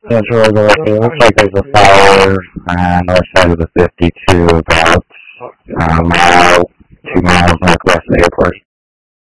Central Illinois. It looks like there's a fire north side of the 52, about a mile, 2 miles northwest of the airport.